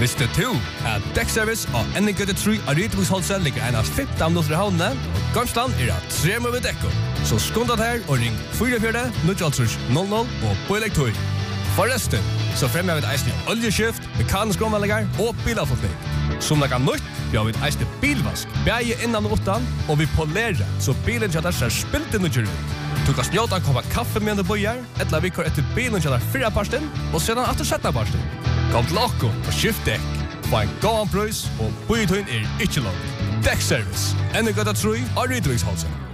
Visste du at Dekkservice og NG3 av Rydviksholset ligger en av 15 minutter i havnene, og Gamsland at 3 med dekko. Så skundet her og ring 44-900 og på elektor. Forresten, så fremmer vi et eisende oljeskift, mekanisk omvalgninger og bilavforkning. Som det kan nytt, vi har et eisende bilvask, bæge innan og utan, og vi polerer, så bilen kjøtter ser spilt inn og kjører ut. Du kan snjåta en kopp kaffe med en bøyer, eller vi kör etter bilen kjøtter 4 parsten, og sedan etter 17 parsten. Kom til okko og skift dekk. Få en gåan prøys, og bøyetøyen ikke langt. Dekkservice, NG3 av Rydviksholset.